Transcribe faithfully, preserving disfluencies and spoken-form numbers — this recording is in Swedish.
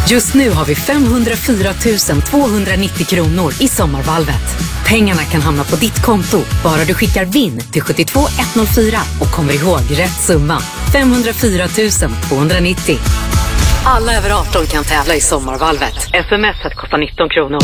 Just nu har vi femhundrafyra tusen tvåhundranittio kronor i sommarvalvet. Pengarna kan hamna på ditt konto, bara du skickar vinn till sju två ett noll fyra och kommer ihåg rätt summa. femhundrafyra tusen tvåhundranittio. Alla över arton kan tävla i sommarvalvet. Sms kostar nitton kronor.